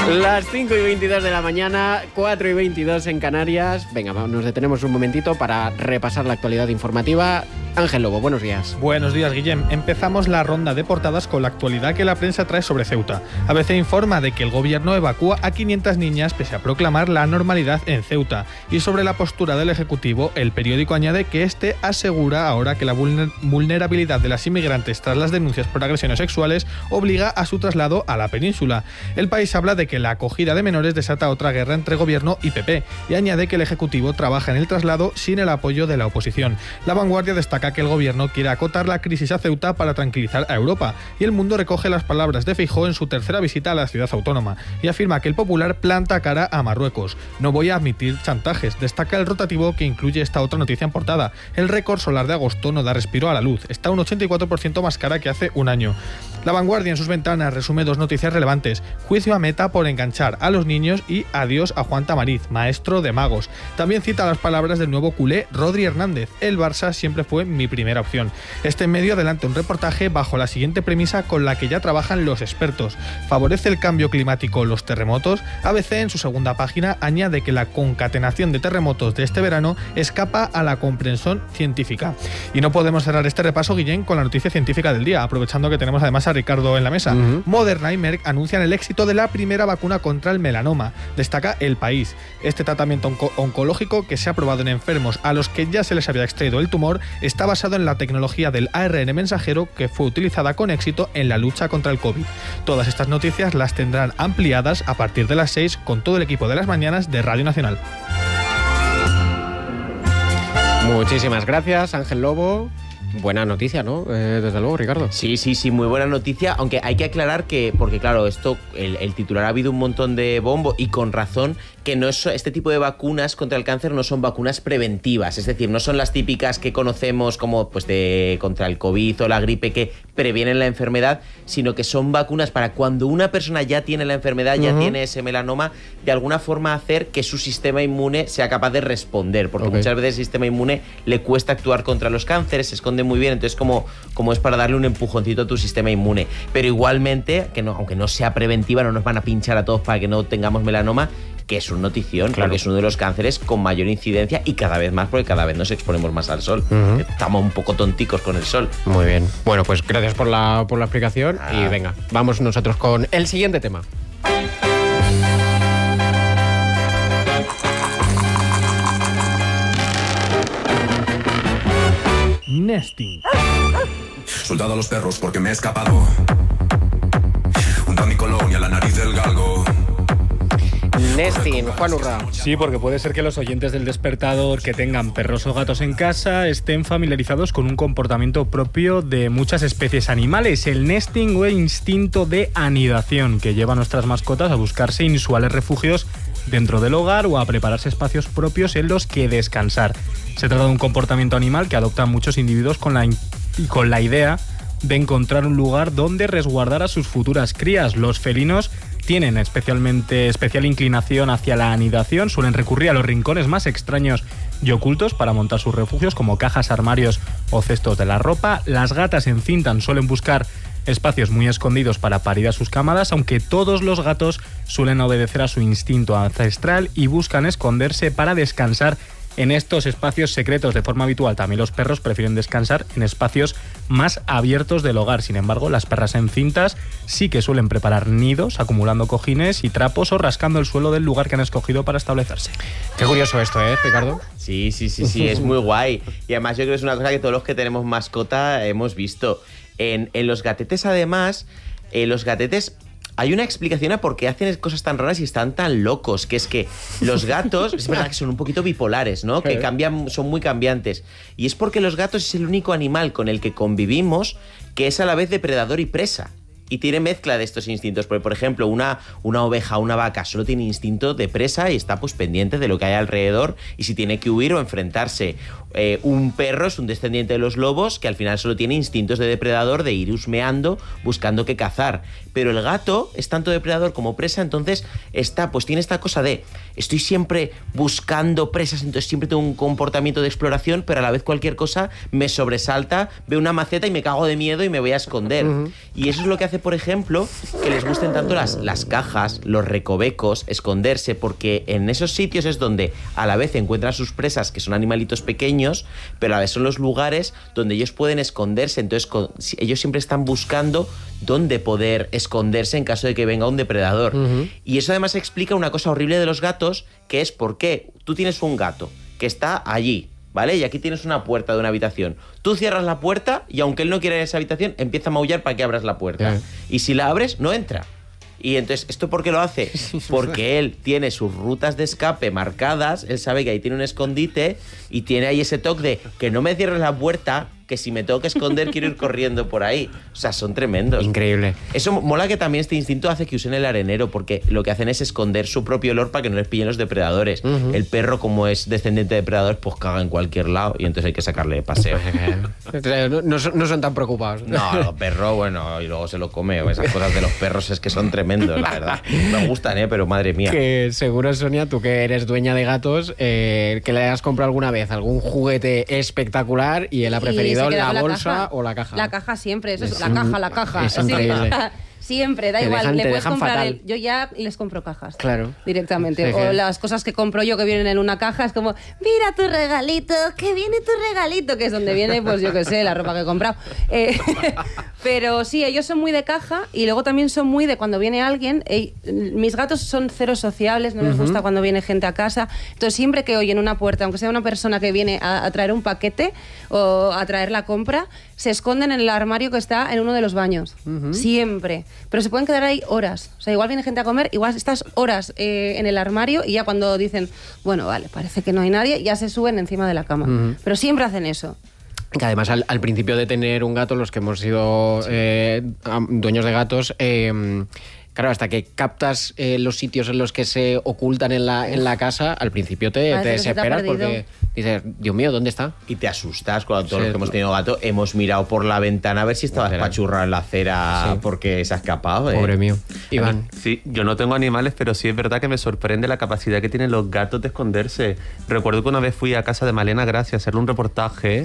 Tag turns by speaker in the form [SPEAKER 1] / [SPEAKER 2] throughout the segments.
[SPEAKER 1] Las 5:22 de la mañana, 4:22 en Canarias. Venga, nos detenemos un momentito para repasar la actualidad informativa. Ángel Lobo, buenos días.
[SPEAKER 2] Buenos días, Guillem. Empezamos la ronda de portadas con la actualidad que la prensa trae sobre Ceuta. ABC informa de que el gobierno evacúa a 500 niñas pese a proclamar la normalidad en Ceuta. Y sobre la postura del Ejecutivo, el periódico añade que este asegura ahora que la vulnerabilidad de las inmigrantes tras las denuncias por agresiones sexuales obliga a su traslado a la península. El País habla de que la acogida de menores desata otra guerra entre gobierno y PP y añade que el Ejecutivo trabaja en el traslado sin el apoyo de la oposición. La Vanguardia destaca que el gobierno quiere acotar la crisis a Ceuta para tranquilizar a Europa, y El Mundo recoge las palabras de Feijóo en su tercera visita a la ciudad autónoma y afirma que el Popular planta cara a Marruecos. No voy a admitir chantajes, destaca el rotativo que incluye esta otra noticia en portada. El récord solar de agosto no da respiro a la luz, está un 84% más cara que hace un año. La Vanguardia en sus ventanas resume dos noticias relevantes: juicio a Meta por enganchar a los niños y adiós a Juan Tamariz, maestro de magos. También cita las palabras del nuevo culé Rodri Hernández: el Barça siempre fue mi primera opción. Este medio adelanta un reportaje bajo la siguiente premisa con la que ya trabajan los expertos: ¿favorece el cambio climático los terremotos? ABC en su segunda página añade que la concatenación de terremotos de este verano escapa a la comprensión científica. Y no podemos cerrar este repaso, Guillén, con la noticia científica del día, aprovechando que tenemos además a Ricardo en la mesa. Moderna y Merck anuncian el éxito de la primera vacuna contra el melanoma. Destaca El País. Este tratamiento oncológico, que se ha probado en enfermos a los que ya se les había extraído el tumor, está basado en la tecnología del ARN mensajero que fue utilizada con éxito en la lucha contra el COVID. Todas estas noticias las tendrán ampliadas a partir de las 6 con todo el equipo de las mañanas de Radio Nacional.
[SPEAKER 1] Muchísimas gracias, Ángel Lobo. Buena noticia, ¿no? Desde luego, Ricardo.
[SPEAKER 3] Sí, muy buena noticia, aunque hay que aclarar que, porque claro, esto, el titular ha habido un montón de bombo y con razón, que no es, este tipo de vacunas contra el cáncer no son vacunas preventivas, es decir, no son las típicas que conocemos como pues contra el COVID o la gripe que previenen la enfermedad, sino que son vacunas para cuando una persona ya tiene la enfermedad, ya tiene ese melanoma, de alguna forma hacer que su sistema inmune sea capaz de responder, porque muchas veces el sistema inmune le cuesta actuar contra los cánceres, se esconde muy bien, entonces como es para darle un empujoncito a tu sistema inmune. Pero igualmente, que no, aunque no sea preventiva, no nos van a pinchar a todos para que no tengamos melanoma, que es una notición, porque es uno de los cánceres con mayor incidencia y cada vez más, porque cada vez nos exponemos más al sol. Estamos un poco tonticos con el sol.
[SPEAKER 1] Muy bien. Bueno, pues gracias por la explicación y venga, vamos nosotros con el siguiente tema.
[SPEAKER 2] Nesting.
[SPEAKER 4] Soldado a los perros porque me he escapado. Junto a mi colonia a la nariz del galgo.
[SPEAKER 1] Nesting, Juan Urra.
[SPEAKER 5] Sí, porque puede ser que los oyentes del Despertador que tengan perros o gatos en casa estén familiarizados con un comportamiento propio de muchas especies animales, el nesting o el instinto de anidación, que lleva a nuestras mascotas a buscarse inusuales refugios dentro del hogar o a prepararse espacios propios en los que descansar. Se trata de un comportamiento animal que adoptan muchos individuos con la idea de encontrar un lugar donde resguardar a sus futuras crías. Los felinos tienen especial inclinación hacia la anidación, suelen recurrir a los rincones más extraños y ocultos para montar sus refugios, como cajas, armarios o cestos de la ropa. Las gatas encintan suelen buscar espacios muy escondidos para parir a sus camadas, aunque todos los gatos suelen obedecer a su instinto ancestral y buscan esconderse para descansar en estos espacios secretos de forma habitual. También los perros prefieren descansar en espacios más abiertos del hogar. Sin embargo, las perras encintas sí que suelen preparar nidos, acumulando cojines y trapos o rascando el suelo del lugar que han escogido para establecerse.
[SPEAKER 1] Qué curioso esto, Ricardo.
[SPEAKER 3] Sí, es muy guay. Y además yo creo que es una cosa que todos los que tenemos mascota hemos visto. En los gatetes, además, los gatetes... Hay una explicación a por qué hacen cosas tan raras y están tan locos, que es que los gatos, es verdad que son un poquito bipolares, ¿no? Que cambian, son muy cambiantes. Y es porque los gatos es el único animal con el que convivimos que es a la vez depredador y presa. Y tiene mezcla de estos instintos, porque por ejemplo una oveja o una vaca solo tiene instinto de presa y está pues pendiente de lo que hay alrededor y si tiene que huir o enfrentarse. Un perro es un descendiente de los lobos que al final solo tiene instintos de depredador, de ir husmeando buscando qué cazar. Pero el gato es tanto depredador como presa, entonces tiene esta cosa de estoy siempre buscando presas, entonces siempre tengo un comportamiento de exploración, pero a la vez cualquier cosa me sobresalta, veo una maceta y me cago de miedo y me voy a esconder. Y eso es lo que hace hace, por ejemplo, que les gusten tanto las cajas, los recovecos, esconderse, porque en esos sitios es donde a la vez encuentran sus presas, que son animalitos pequeños, pero a la vez son los lugares donde ellos pueden esconderse. Entonces ellos siempre están buscando dónde poder esconderse en caso de que venga un depredador. Y eso además explica una cosa horrible de los gatos, que es por qué tú tienes un gato que está allí, ¿vale? Y aquí tienes una puerta de una habitación. Tú cierras la puerta y aunque él no quiera ir a esa habitación, empieza a maullar para que abras la puerta. Y si la abres, no entra. Y entonces, ¿esto por qué lo hace? Porque él tiene sus rutas de escape marcadas, él sabe que ahí tiene un escondite y tiene ahí ese toque de que no me cierres la puerta, que si me tengo que esconder quiero ir corriendo por ahí. O sea, son tremendos.
[SPEAKER 1] Increíble.
[SPEAKER 3] Eso mola, que también este instinto hace que usen el arenero, porque lo que hacen es esconder su propio olor para que no les pillen los depredadores. El perro, como es descendiente de depredadores, pues caga en cualquier lado y entonces hay que sacarle de paseo.
[SPEAKER 1] No son tan preocupados.
[SPEAKER 3] No, los perros, bueno, y luego se lo come. Esas cosas de los perros es que son tremendos, la verdad. Me gustan, pero madre mía.
[SPEAKER 1] Que seguro, Sonia, tú que eres dueña de gatos, que le has comprado alguna vez algún juguete espectacular y él ha preferido la bolsa o la caja.
[SPEAKER 6] La caja siempre, eso es la caja.
[SPEAKER 1] Es increíble.
[SPEAKER 6] Siempre, da igual, le puedes comprar yo ya les compro cajas.
[SPEAKER 1] Claro.
[SPEAKER 6] Directamente. O las cosas que compro yo que vienen en una caja, es como, mira tu regalito, que viene tu regalito, que es donde viene, pues yo qué sé, la ropa que he comprado. Pero sí, ellos son muy de caja y luego también son muy de cuando viene alguien. Mis gatos son cero sociables, no les gusta cuando viene gente a casa. Entonces siempre que oyen una puerta, aunque sea una persona que viene a traer un paquete o a traer la compra, se esconden en el armario que está en uno de los baños. Siempre. Pero se pueden quedar ahí horas. O sea, igual viene gente a comer, igual estás horas en el armario y ya cuando dicen, bueno, vale, parece que no hay nadie, ya se suben encima de la cama. Pero siempre hacen eso.
[SPEAKER 1] Que además al principio de tener un gato, los que hemos sido dueños de gatos, claro, hasta que captas los sitios en los que se ocultan en la casa, al principio te desesperas porque dices, Dios mío, ¿dónde está?
[SPEAKER 3] Y te asustas cuando todos los que hemos tenido gato hemos mirado por la ventana a ver si estaba espachurrado en la acera porque se ha escapado.
[SPEAKER 1] Pobre mío. Iván.
[SPEAKER 7] Sí, yo no tengo animales, pero sí es verdad que me sorprende la capacidad que tienen los gatos de esconderse. Recuerdo que una vez fui a casa de Malena Gracia a hacerle un reportaje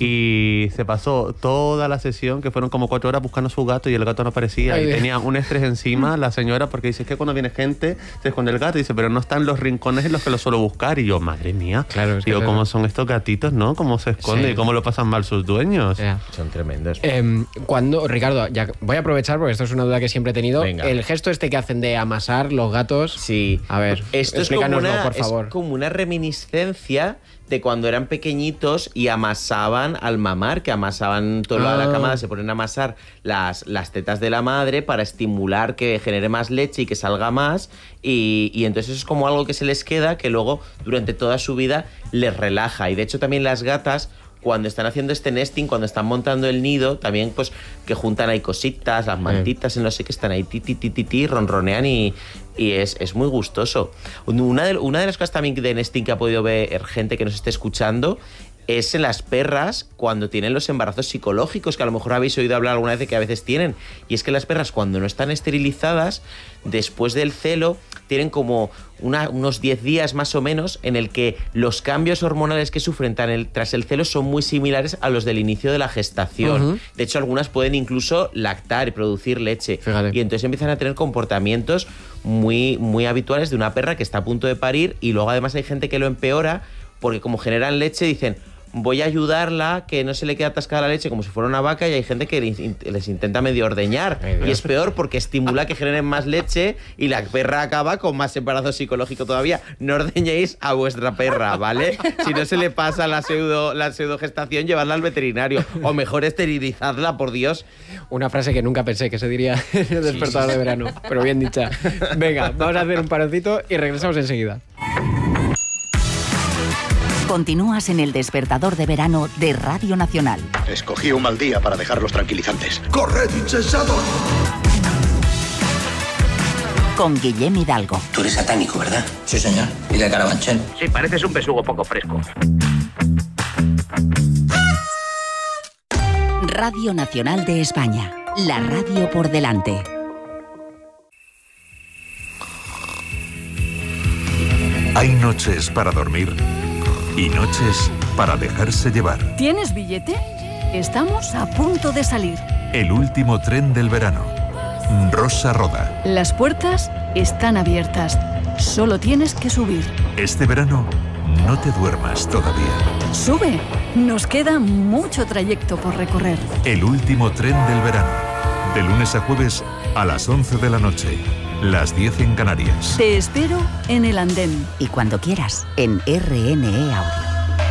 [SPEAKER 7] y se pasó toda la sesión, que fueron como 4 horas, buscando a su gato y el gato no aparecía. Y tenía un estrés encima la señora, porque dice que cuando viene gente se esconde el gato y dice, pero no están los rincones en los que lo suelo buscar. Y yo, madre mía,
[SPEAKER 1] claro, es que
[SPEAKER 7] digo, ¿cómo son estos gatitos, no? ¿Cómo se esconden y cómo lo pasan mal sus dueños?
[SPEAKER 3] Son tremendos.
[SPEAKER 1] Ricardo, ya voy a aprovechar porque esto es una duda que siempre he tenido.
[SPEAKER 3] Venga.
[SPEAKER 1] El gesto este que hacen de amasar los gatos.
[SPEAKER 3] Sí.
[SPEAKER 1] A ver,
[SPEAKER 3] esto
[SPEAKER 1] explícanoslo, por favor.
[SPEAKER 3] Es como una reminiscencia de cuando eran pequeñitos y amasaban al mamar, que amasaban toda la camada, se ponen a amasar las tetas de la madre para estimular que genere más leche y que salga más, y entonces eso es como algo que se les queda, que luego durante toda su vida les relaja. Y de hecho también las gatas, cuando están haciendo este nesting, cuando están montando el nido, también pues que juntan ahí cositas, las mantitas, no sé qué, están ahí ronronean y es muy gustoso. Una de las cosas también de nesting que ha podido ver gente que nos esté escuchando es en las perras cuando tienen los embarazos psicológicos, que a lo mejor habéis oído hablar alguna vez de que a veces tienen. Y es que las perras, cuando no están esterilizadas, después del celo, tienen como unos 10 días más o menos en el que los cambios hormonales que sufren tras el celo son muy similares a los del inicio de la gestación. De hecho, algunas pueden incluso lactar y producir leche.
[SPEAKER 1] Fíjate.
[SPEAKER 3] Y entonces empiezan a tener comportamientos muy, muy habituales de una perra que está a punto de parir, y luego además hay gente que lo empeora porque como generan leche dicen, voy a ayudarla, que no se le quede atascada la leche como si fuera una vaca, y hay gente que les intenta medio ordeñar. Y es peor porque estimula que generen más leche y la perra acaba con más embarazo psicológico todavía. No ordeñéis a vuestra perra, ¿vale? Si no se le pasa la pseudogestación, llevarla al veterinario. O mejor esterilizadla, por Dios.
[SPEAKER 1] Una frase que nunca pensé que se diría en el despertador de verano, pero bien dicha. Venga, vamos a hacer un paroncito y regresamos enseguida.
[SPEAKER 8] Continúas en el despertador de verano de Radio Nacional.
[SPEAKER 9] Escogí un mal día para dejar los tranquilizantes.
[SPEAKER 4] Corred, insensatos.
[SPEAKER 8] Con Guillem Hidalgo.
[SPEAKER 10] Tú eres satánico, ¿verdad? Sí, señor. ¿Y de Carabanchel?
[SPEAKER 11] Sí, pareces un besugo poco fresco.
[SPEAKER 8] Radio Nacional de España. La radio por delante.
[SPEAKER 12] Hay noches para dormir y noches para dejarse llevar.
[SPEAKER 13] ¿Tienes billete? Estamos a punto de salir.
[SPEAKER 12] El último tren del verano. Rosa Roda.
[SPEAKER 13] Las puertas están abiertas. Solo tienes que subir.
[SPEAKER 12] Este verano, no te duermas todavía.
[SPEAKER 13] ¡Sube! Nos queda mucho trayecto por recorrer.
[SPEAKER 12] El último tren del verano. De lunes a jueves a las 11 de la noche. Las 10 en Canarias.
[SPEAKER 13] Te espero en el andén.
[SPEAKER 8] Y cuando quieras, en RNE Audio.